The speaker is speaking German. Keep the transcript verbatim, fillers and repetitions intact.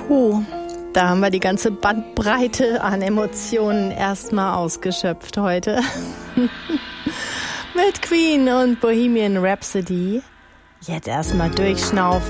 Puh, da haben wir die ganze Bandbreite an Emotionen erstmal ausgeschöpft heute. Mit Queen und Bohemian Rhapsody. Jetzt erstmal durchschnaufen.